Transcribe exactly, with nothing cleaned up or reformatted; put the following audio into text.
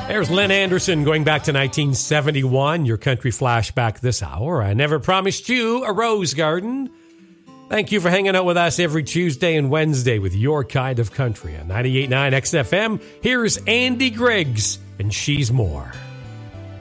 There's Lynn Anderson going back to nineteen seventy-one. Your country flashback this hour. I never promised you a rose garden. Thank you for hanging out with us every Tuesday and Wednesday with your kind of country on ninety-eight point nine X F M. Here's Andy Griggs, and She's More.